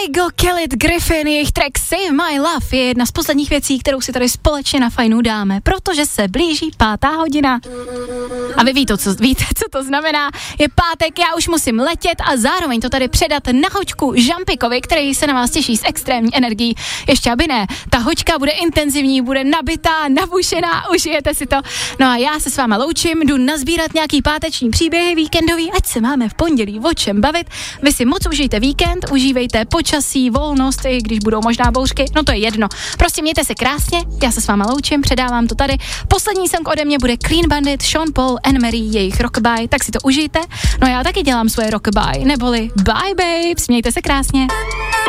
Kygo, Khalid, Griffin, jejich track Save My Love je jedna z posledních věcí, kterou si tady společně na Fajnu dáme, protože se blíží 5. hodina. A vy víte, co to znamená. Je pátek, já už musím letět a zároveň to tady předat na hoďku Žampikovi, který se na vás těší s extrémní energií. Ještě aby ne, ta hoďka bude intenzivní, bude nabitá, nabušená, užijete si to. No a já se s váma loučím, jdu nazbírat nějaký páteční příběhy víkendový, ať se máme v pondělí o čem bavit. Vy si moc užijte víkend, užívejte počasí, volnost, i když budou možná bouřky, no to je jedno. Prostě mějte se krásně, já se s váma loučím, předávám to tady. Poslední song ode mě bude Clean Bandit, Sean Paul, Anne Marie, jejich Rockabye, tak si to užijte. No já taky dělám svoje Rockabye, neboli bye babes, mějte se krásně.